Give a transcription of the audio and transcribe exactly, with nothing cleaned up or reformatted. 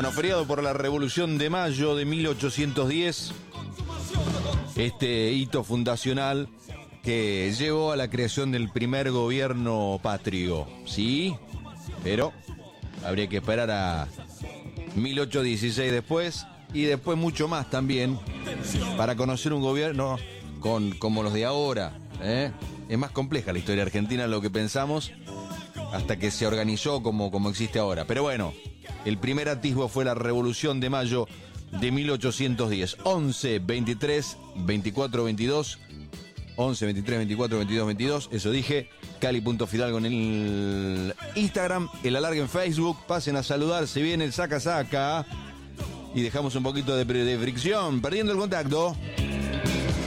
Bueno, feriado por la Revolución de Mayo de mil ochocientos diez. Este hito fundacional que llevó a la creación del primer gobierno patrio. Sí, pero habría que esperar a mil ochocientos dieciséis después y después mucho más también para conocer un gobierno con, como los de ahora, ¿eh? Es más compleja la historia argentina de lo que pensamos hasta que se organizó como, como existe ahora. Pero bueno, el primer atisbo fue la Revolución de Mayo de mil ochocientos diez. once, veintitrés, veinticuatro, veintidós. once, veintitrés, veinticuatro, veintidós, veintidós. Eso dije. Cali.fidalgo en el Instagram. El alargue en Facebook. Pasen a saludar. Se viene el saca-saca. Y dejamos un poquito de, de fricción. Perdiendo el contacto.